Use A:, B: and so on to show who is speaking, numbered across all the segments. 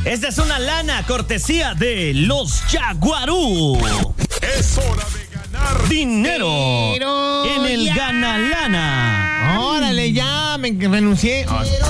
A: Esta es una lana cortesía de los Jaguarú.
B: Es hora de ganar
A: Dinero en el
C: ya.
A: Gana Lana.
C: Órale, ya me renuncié.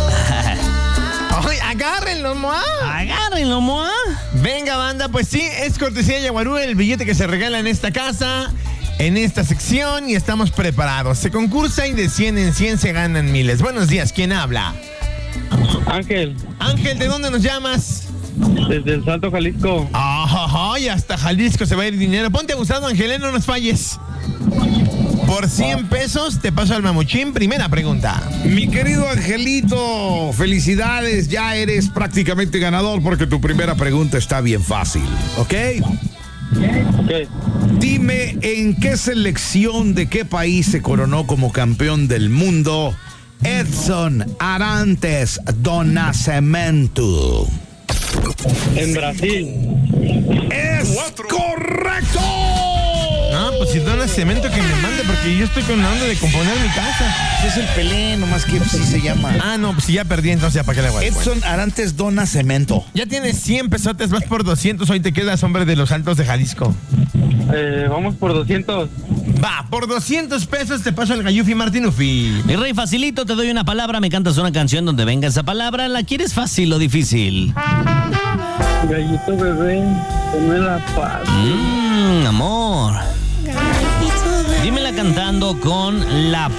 C: Ay, agárrenlo, Moa.
A: Agárrenlo, Moa.
C: Venga, banda, pues sí, es cortesía de Yaguarú el billete que se regala en esta casa, en esta sección, y estamos preparados. Se concursa y de 100 en 100 se ganan miles. Buenos días, ¿quién habla?
D: Ángel,
C: Ángel, ¿de dónde nos llamas?
D: desde el Salto, Jalisco.
C: Ay, hasta Jalisco se va a ir dinero. Ponte abusado, Ángel, no nos falles. Por 100 pesos te paso al mamuchín. Primera pregunta.
B: Mi querido Angelito, felicidades, ya eres prácticamente ganador porque tu primera pregunta está bien fácil, ¿ok?
D: Ok.
B: Dime en qué selección de qué país se coronó como campeón del mundo Edson Arantes do Nascimento.
D: En Brasil.
B: ¡Es correcto!
C: No, pues si donas cemento que me mande, porque yo estoy con la onda de componer mi casa.
E: Es el Pelé, nomás que sí se llama.
C: Ah, no, pues si ya perdí, entonces ya para qué le voy a dar cuenta.
E: Edson Arantes do Nascimento.
C: Ya tienes 100 pesotes, vas por 200, hoy te quedas, hombre, de los Altos de Jalisco.
D: Vamos por 200.
C: Va, por 200 pesos te paso al Gayufi Martinufi.
A: Mi rey, facilito, te doy una palabra, me cantas una canción donde venga esa palabra. ¿La quieres fácil o difícil?
D: Gallito bebé, ponme la paz.
A: Amor. Dímela cantando con la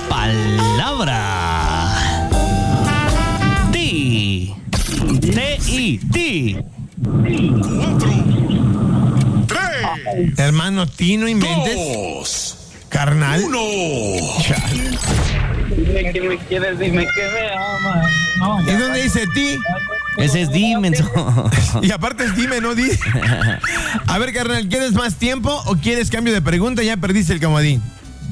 A: palabra Ti. T-I. Ti.
B: 4, 3,
C: Hermano, ti no inventes.
B: 2,
C: Carnal.
B: 1.
D: Dime que me quieres, dime que me amas. No,
C: ¿Y dónde dice ti?
A: Ese es Dimenso.
C: Y aparte es dime, no di. A ver, carnal, ¿quieres más tiempo o quieres cambio de pregunta? Ya perdiste el comodín.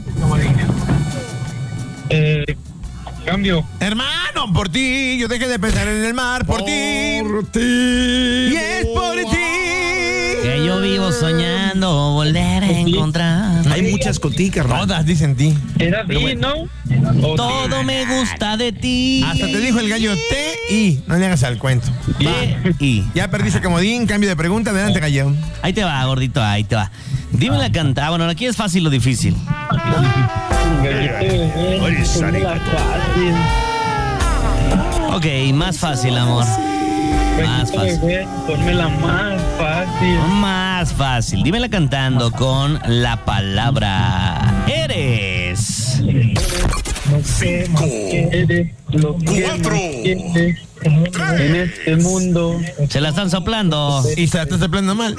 D: Cambio.
C: Hermano, por ti, yo dejé de pensar en el mar, por ti.
B: Por ti.
C: Y es por ti.
A: Que yo vivo soñando volver a encontrar.
E: Hay muchas contigo, carnal.
C: Todas dicen ti.
D: Era ti, ¿no? ¿O
A: Todo me gusta de ti.
C: Hasta te dijo el gallo T-I. No le hagas al cuento.
A: Y
C: Ya perdiste el comodín, cambio de pregunta, adelante, gallo.
A: ahí te va, gordito, ahí te va. Dime la canta. Bueno, aquí es fácil o difícil.
D: Gallito bebé, ponme la fácil.
A: Ok, más fácil, amor. Más
D: Gallito
A: fácil.
D: bebé, ponme la más fácil.
A: Más fácil. Dímela cantando con la palabra Eres.
B: 5,
D: Eres lo que
B: 4,
D: más quieres en este mundo.
A: Se la están soplando.
C: Y se la estás soplando mal.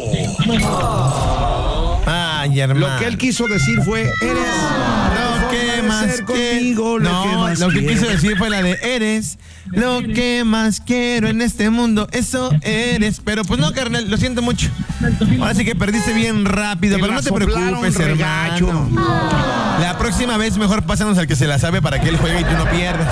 C: Ay, hermano.
B: Lo que él quiso decir fue, eres
C: Lo que más
B: ser contigo, lo
C: no,
B: que más
C: lo que
B: quiero.
C: quiso decir fue la de eres lo que más quiero en este mundo, eso eres. Pero pues no, carnal, lo siento mucho. Ahora sí que perdiste bien rápido,
B: Te
C: pero
B: la
C: no te
B: soplaron,
C: preocupes,
B: regacho.
C: hermano. La próxima vez mejor pásanos al que se la sabe para que él juegue y tú no pierdas.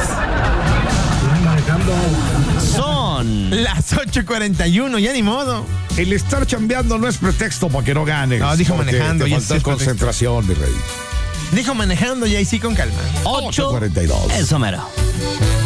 A: Son
C: Las 8:41, ya ni modo.
B: El estar chambeando no es pretexto para que no ganes.
C: No, dijo
B: porque
C: manejando,
B: Te
C: y
B: falta
C: sí es pretexto.
B: concentración, mi rey.
C: Dijo manejando y ahí sí con calma.
A: 8.
B: 8:42.
A: Eso mero.